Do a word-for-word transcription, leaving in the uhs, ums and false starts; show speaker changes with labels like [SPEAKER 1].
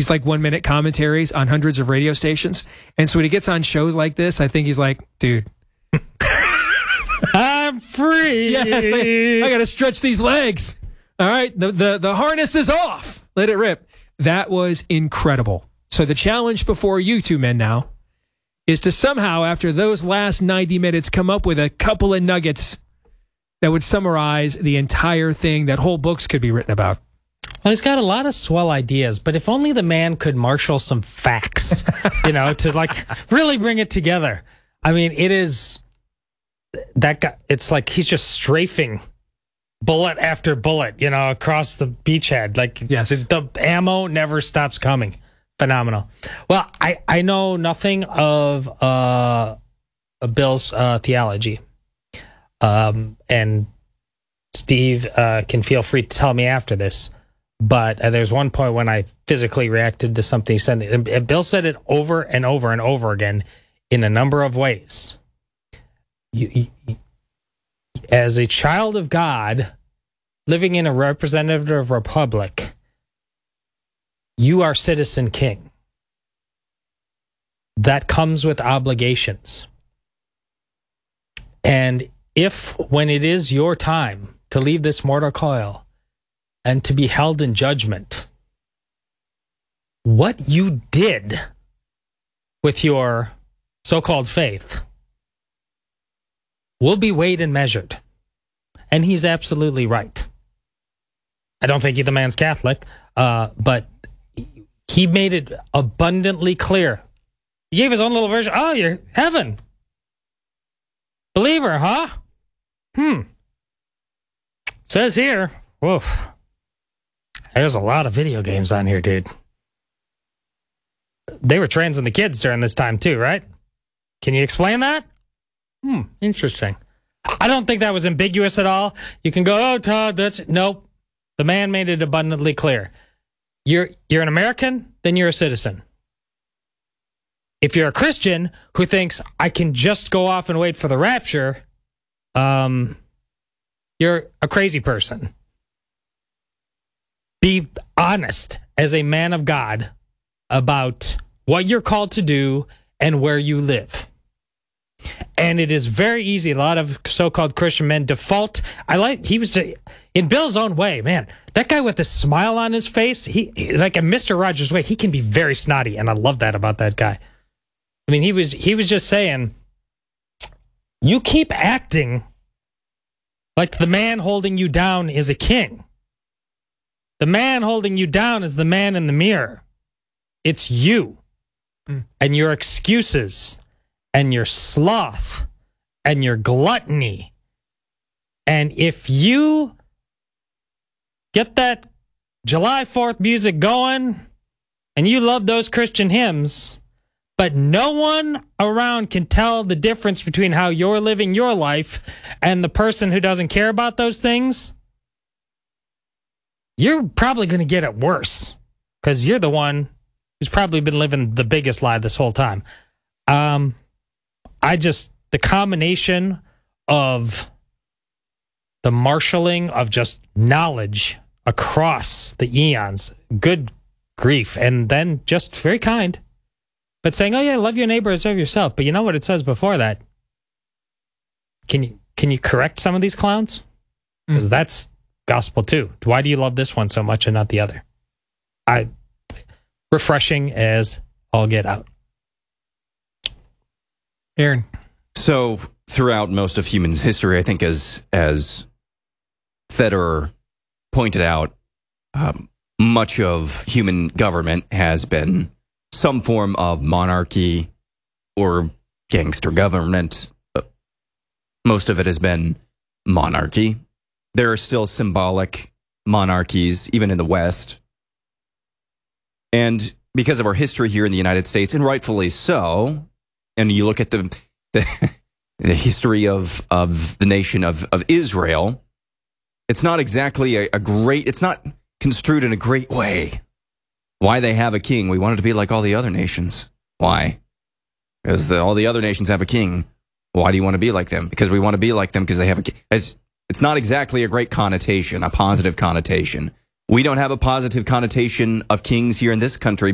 [SPEAKER 1] these like one minute commentaries on hundreds of radio stations. And so when he gets on shows like this, I think he's like, dude,
[SPEAKER 2] I'm free.
[SPEAKER 1] Yeah, like, I got to stretch these legs. All right. The, the, the harness is off. Let it rip. That was incredible. So the challenge before you two men now is to somehow, after those last ninety minutes, come up with a couple of nuggets that would summarize the entire thing that whole books could be written about.
[SPEAKER 2] Well, he's got a lot of swell ideas, but if only the man could marshal some facts, you know, to like really bring it together. I mean, it is that guy. It's like he's just strafing bullet after bullet, you know, across the beachhead. Like
[SPEAKER 1] yes.
[SPEAKER 2] the, the ammo never stops coming. Phenomenal. Well, I, I know nothing of uh, Bill's uh, theology. Um, and Steve uh, can feel free to tell me after this. But uh, there's one point when I physically reacted to something he said. And, and Bill said it over and over and over again in a number of ways. You, you, as a child of God, living in a representative republic, you are citizen king. That comes with obligations. And if, when it is your time to leave this mortal coil and to be held in judgment, what you did with your so-called faith will be weighed and measured. And he's absolutely right. I don't think the man's Catholic, uh, but he made it abundantly clear. He gave his own little version. Oh, you're heaven. Believer, huh? Hmm. Says here, woof. There's a lot of video games on here, dude. They were transing the kids during this time too, right? Can you explain that? Hmm, interesting. I don't think that was ambiguous at all. You can go, oh, Todd, that's... Nope. The man made it abundantly clear. You're you're an American, then you're a citizen. If you're a Christian who thinks I can just go off and wait for the rapture, um, you're a crazy person. Be honest as a man of God about what you're called to do and where you live. And it is very easy. A lot of so-called Christian men default. I like, he was in Bill's own way, man. That guy with the smile on his face, he like a Mister Rogers way, he can be very snotty. And I love that about that guy. I mean, he was, he was just saying, you keep acting like the man holding you down is a king. The man holding you down is the man in the mirror. It's you mm. and your excuses and your sloth and your gluttony. And if you get that July fourth music going and you love those Christian hymns, but no one around can tell the difference between how you're living your life and the person who doesn't care about those things, you're probably going to get it worse because you're the one who's probably been living the biggest lie this whole time. Um, I just, the combination of the marshaling of just knowledge across the eons, good grief, and then just very kind, but saying, oh yeah, love your neighbor as love yourself. But you know what it says before that? Can you, can you correct some of these clowns? Because mm. that's gospel too. Why do you love this one so much and not the other? I refreshing as all get out.
[SPEAKER 1] Aaron.
[SPEAKER 3] So throughout most of human history, I think as as Federer pointed out, um, much of human government has been some form of monarchy or gangster government. Most of it has been monarchy. There are still symbolic monarchies, even in the West. And because of our history here in the United States, and rightfully so, and you look at the the, the history of, of the nation of, of Israel, it's not exactly a, a great, it's not construed in a great way. Why they have a king? We want it to be like all the other nations. Why? Because the, all the other nations have a king. Why do you want to be like them? Because we want to be like them because they have a king. As, it's not exactly a great connotation, a positive connotation. We don't have a positive connotation of kings here in this country